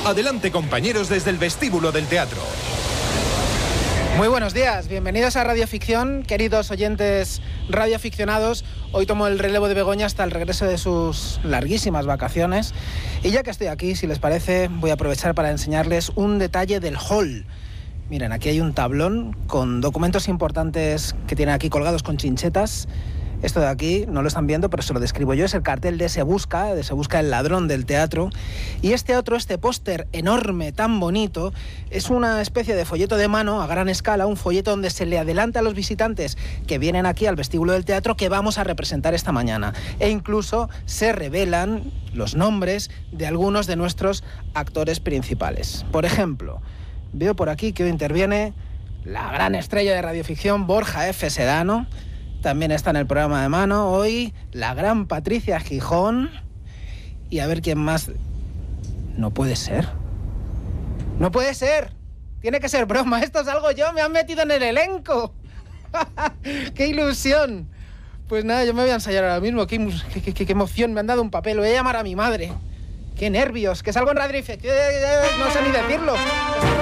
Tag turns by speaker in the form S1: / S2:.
S1: Adelante, compañeros, desde el vestíbulo del teatro.
S2: Muy buenos días, bienvenidos a Radio Ficción, queridos oyentes radioaficionados. Hoy tomo el relevo de Begoña hasta el regreso de sus larguísimas vacaciones. Y ya que estoy aquí, si les parece, voy a aprovechar para enseñarles un detalle del hall. Miren, aquí hay un tablón con documentos importantes que tienen aquí colgados con chinchetas. Esto de aquí no lo están viendo, pero se lo describo yo. Es el cartel de Se Busca el ladrón del teatro. Y este póster enorme, tan bonito, es una especie de folleto de mano a gran escala, un folleto donde se le adelanta a los visitantes que vienen aquí al vestíbulo del teatro que vamos a representar esta mañana. E incluso se revelan los nombres de algunos de nuestros actores principales. Por ejemplo, veo por aquí que hoy interviene la gran estrella de radioficción, Borja F. Sedano. También está en el programa de mano hoy la gran Patricia Gijón. Y a ver quién más. No puede ser. No puede ser. Tiene que ser broma. Esto es algo yo. Me han metido en el elenco. ¡Qué ilusión! Pues nada, yo me voy a ensayar ahora mismo. ¡Qué emoción! Me han dado un papel. Voy a llamar a mi madre. ¡Qué nervios! Que salgo en Radio Ficción. No sé ni decirlo.